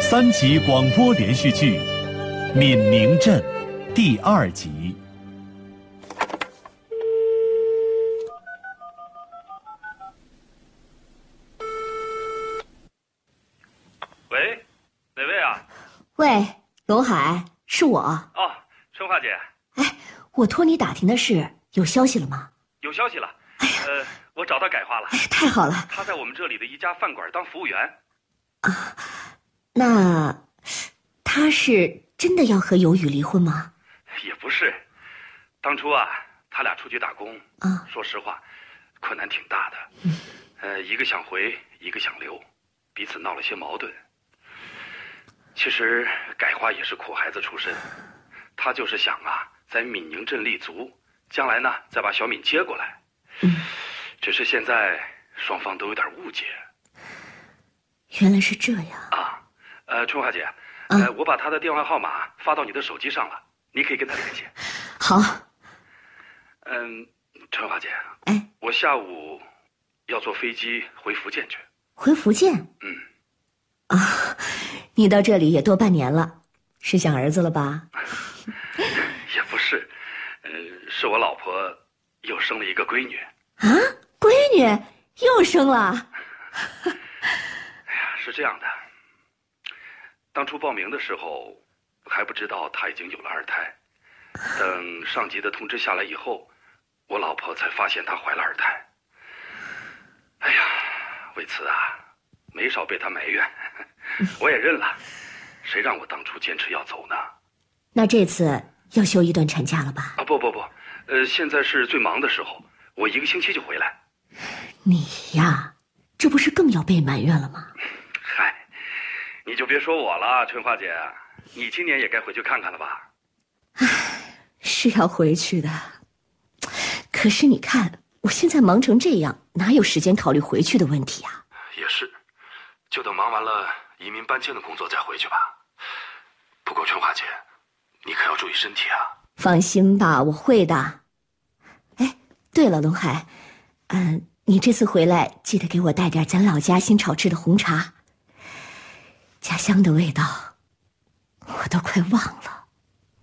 3集广播连续剧《闽宁镇》第2集。 喂，哪位啊？ 喂，龙海，是我。 哦，春花姐。 哎，我托你打听的事，有消息了吗？ 有消息了。哎呀，我找到改花了。 哎，太好了。 他在我们这里的一家饭馆当服务员。 啊，那他是真的要和尤宇离婚吗？ 也不是，当初啊，他俩出去打工啊， 说实话，困难挺大的。一个想回，一个想留，彼此闹了些矛盾。其实改花也是苦孩子出身，他就是想啊，在闽宁镇立足，将来呢再把小敏接过来。只是现在双方都有点误解。 原来是这样啊。春花姐，我把他的电话号码发到你的手机上了，你可以跟他联系。 好。 春花姐， 哎， 我下午要坐飞机回福建去。 回福建？啊，你到这里也多半年了，是想儿子了吧？ 也不是，是我老婆又生了一个闺女。 啊，闺女又生了？ 哎呀，是这样的，当初报名的时候还不知道她已经有了2胎，等上级的通知下来以后，我老婆才发现她怀了2胎。哎呀，为此啊，没少被她埋怨，我也认了，谁让我当初坚持要走呢？ 那这次要休一段产假了吧？ 啊，不，现在是最忙的时候，我1个星期就回来。 你呀，这不是更要被埋怨了吗？ 嗨，你就别说我了，春花姐，你今年也该回去看看了吧？ 唉，是要回去的，可是你看我现在忙成这样，哪有时间考虑回去的问题啊？ 也是，就等忙完了移民搬迁的工作再回去吧。不过春花姐，你可要注意身体啊。 放心吧，我会的。哎，对了，龙海，你这次回来记得给我带点咱老家新炒制的红茶，家乡的味道我都快忘了。